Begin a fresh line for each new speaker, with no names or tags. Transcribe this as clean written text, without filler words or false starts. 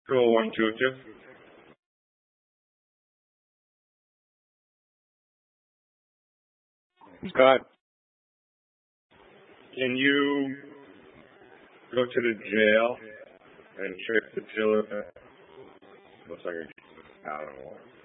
Cool, 122. Scott, can you go to the jail and check the jail? Looks like a, I don't know.